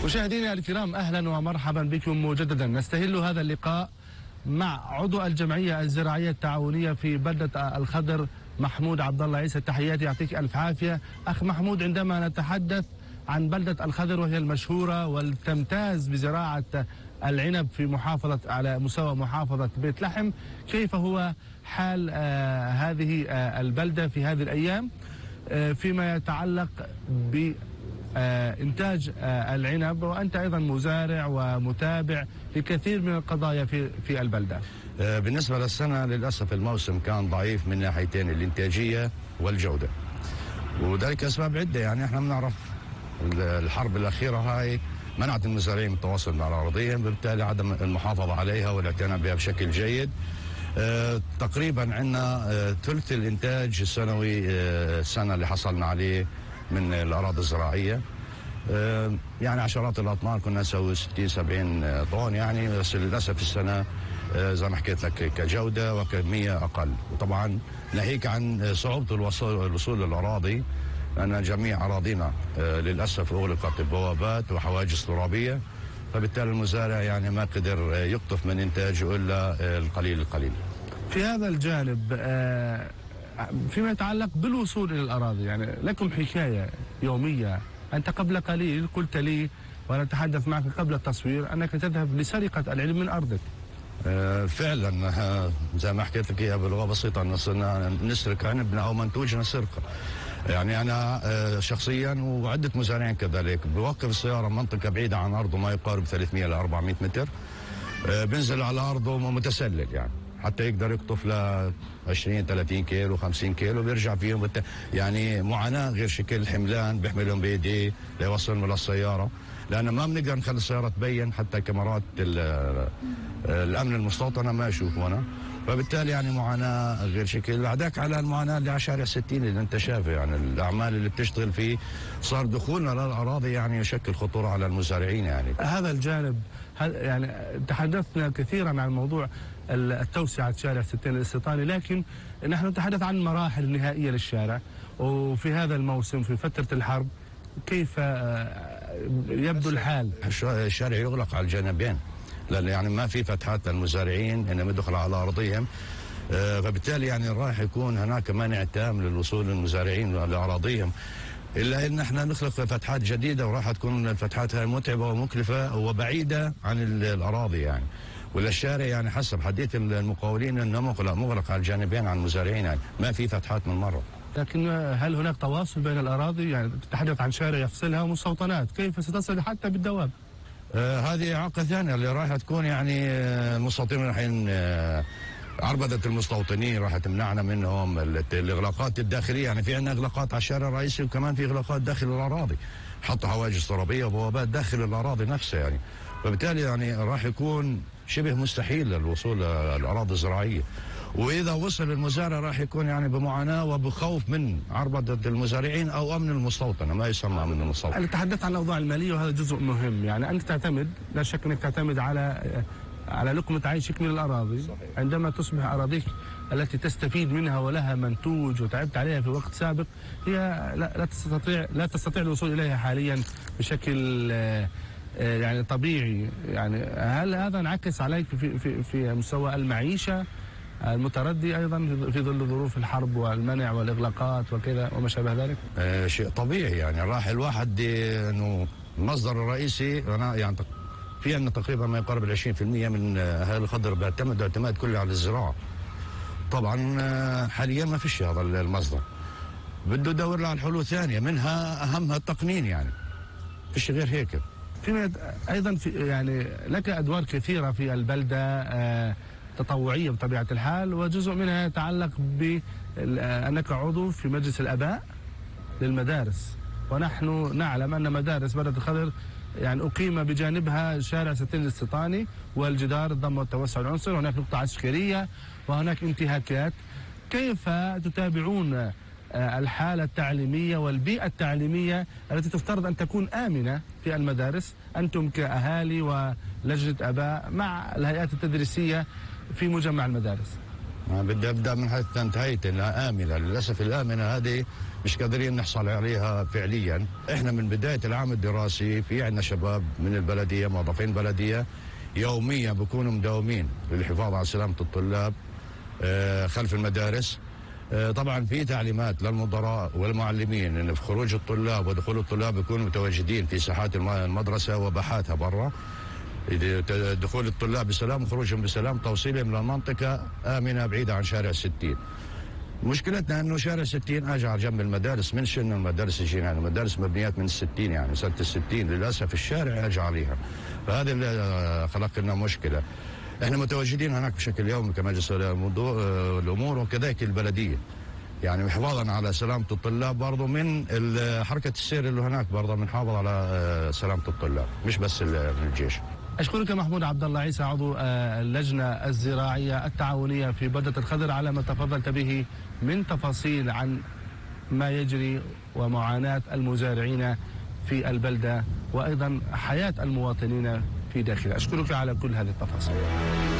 مشاهدينا الكرام، أهلا ومرحبا بكم مجددا. نستهل هذا اللقاء مع عضو الجمعية الزراعية التعاونية في بلدة الخضر محمود عبد الله عيسى. تحياتي، يعطيك ألف عافية أخ محمود. عندما نتحدث عن بلدة الخضر وهي المشهورة وتمتاز بزراعة العنب في محافظة على مستوى محافظة بيت لحم، كيف هو حال هذه البلدة في هذه الأيام فيما يتعلق بإنتاج العنب؟ وأنت أيضا مزارع ومتابع لكثير من القضايا في البلدة. بالنسبة للسنة للأسف الموسم كان ضعيف من ناحيتين، الإنتاجية والجودة، وذلك أسباب عدة. يعني احنا بنعرف الحرب الأخيرة هاي منعت المزارعين من التواصل مع أراضيهم، بالتالي عدم المحافظة عليها والاعتناء بها بشكل جيد. تقريبا عندنا ثلث الإنتاج السنوي السنة اللي حصلنا عليه من الأراضي الزراعية، يعني عشرات الأطنان، كنا نسوي 60-70 طن يعني، بس للأسف السنة زي ما حكيت لك كجودة وكمية أقل. وطبعا ناهيك عن صعوبة الوصول للأراضي، لأن جميع أراضينا للأسف أغلقت بوابات وحواجز ترابية، فبالتالي المزارع يعني ما قدر يقطف من إنتاجه إلا القليل. في هذا الجانب فيما يتعلق بالوصول إلى الأراضي، يعني لكم حكاية يومية. أنت قبل قليل قلت لي وأنا أتحدث معك قبل التصوير أنك تذهب لسرقة العنب من أرضك. فعلا زي ما حكيت لك إياها بلغة بسيطة، نسرق عنبنا أو منتوجنا سرقة. يعني أنا شخصيا وعدة مزارعين كذلك بوقف السيارة منطقة بعيدة عن أرضه ما يقارب 300 إلى 400 متر، بنزل على أرضه متسلل يعني حتى يقدر يقطف ل 20-30 كيلو 50 كيلو بيرجع فيهم. يعني معاناة غير شكل. الحملان بيحملهم بيديه ليوصلهم للسيارة، لأن ما بنقدر نخلي السيارة تبين، حتى كاميرات الأمن المستوطنة ما يشوفونا، فبالتالي يعني معاناة غير شكل. بعدك على المعاناة اللي على شارع 60 اللي انت شايفه، يعني الأعمال اللي بتشتغل فيه صار دخولنا للأراضي يعني يشكل خطورة على المزارعين. يعني هذا الجانب يعني تحدثنا كثيرا عن موضوع التوسعة شارع 60 الاستيطاني، لكن نحن نتحدث عن المراحل النهائية للشارع. وفي هذا الموسم في فترة الحرب كيف يبدو الحال؟ الشارع يغلق على الجانبين، لأن يعني ما في فتحات للمزارعين انهم يدخلوا على أراضيهم، فبالتالي يعني راح يكون هناك مانع تام للوصول للمزارعين لأراضيهم، إلا إن احنا نخلق فتحات جديدة، وراح تكون الفتحات هاي متعبة ومكلفة وبعيدة عن الأراضي يعني. ولا الشارع يعني حسب حديث المقاولين انه مغلق على الجانبين عن المزارعين، يعني ما في فتحات من مرة. لكن هل هناك تواصل بين الأراضي؟ يعني تتحدث عن شارع يفصلها ومستوطنات، كيف ستصل حتى بالدواب؟ هذه إعاقة ثانية اللي راح تكون، يعني المستوطنين الحين عربدة المستوطنين راح تمنعنا منهم الإغلاقات الداخلية. يعني في عندنا إغلاقات على الشارع الرئيسي، وكمان في إغلاقات داخل الأراضي، حطوا حواجز ترابية وبوابات داخل الأراضي نفسها يعني. فبالتالي يعني راح يكون شبه مستحيل الوصول للأراضي الزراعية، وإذا وصل المزارع راح يكون يعني بمعاناة وبخوف من عربدة المزارعين أو أمن المستوطنة، ما يسمى أمن المستوطنة. أنا تحدثت عن الأوضاع المالية وهذا جزء مهم. يعني أنت تعتمد، لا شك أنك تعتمد على لقمة عيشك من الأراضي. صحيح. عندما تصبح أراضيك التي تستفيد منها ولها منتوج وتعبت عليها في وقت سابق، هي لا تستطيع الوصول إليها حاليا بشكل يعني طبيعي. يعني هل هذا انعكس عليك في مستوى المعيشة المتردي أيضا في ظل ظروف الحرب والمنع والإغلاقات وكذا وما شابه ذلك؟ شيء طبيعي يعني. راح الواحد إنه المصدر الرئيسي، أنا يعني في عندنا تقريبا ما يقارب 20% من أهالي الخضر بيعتمد اعتماد كلي على الزراعة. طبعا حاليا ما فيش هذا المصدر، بده يدور له على حلول ثانية، منها أهمها التقنين، يعني فيش غير هيك. أيضا يعني لك أدوار كثيرة في البلدة تطوعية بطبيعة الحال، وجزء منها يتعلق بأنك عضو في مجلس الآباء للمدارس. ونحن نعلم أن مدارس بلدة الخضر يعني أقيم بجانبها شارع 60 الاستيطاني والجدار الضم والتوسع العنصري، وهناك نقطة عسكرية وهناك انتهاكات. كيف تتابعون الحالة التعليمية والبيئة التعليمية التي تفترض أن تكون آمنة في المدارس، أنتم كأهالي ولجنة آباء مع الهيئات التدريسية في مجمع المدارس؟ بدي ابدا من حيث انتهيت، انها امنه. للاسف الامنه هذه مش قادرين نحصل عليها فعليا. احنا من بدايه العام الدراسي في عندنا شباب من البلديه، موظفين بلديه يوميا بيكونوا مداومين للحفاظ على سلامه الطلاب خلف المدارس. طبعا في تعليمات للمدراء والمعلمين ان في خروج الطلاب ودخول الطلاب يكونوا متواجدين في ساحات المدرسه وباحاتها برا، دخول الطلاب بسلام وخروجهم بسلام، توصيلهم لمنطقه امنه بعيده عن شارع 60. مشكلتنا انه شارع 60 اجى على جنب المدارس، من شنو المدارس يجينا، يعني المدارس مبنيات من ال60 يعني سنه ال60، للاسف الشارع اجى عليها، فهذا اللي خلق لنا مشكله. احنا متواجدين هناك بشكل يومي كمجلس الامور وكذلك البلديه، يعني حفاظا على سلامه الطلاب برضه من حركه السير اللي هناك، برضه بنحافظ على سلامه الطلاب مش بس من الجيش. أشكرك محمود عبد الله عيسى، عضو اللجنة الزراعية التعاونية في بلدة الخضر، على ما تفضلت به من تفاصيل عن ما يجري ومعاناة المزارعين في البلدة وأيضا حياة المواطنين في داخلها. أشكرك على كل هذه التفاصيل.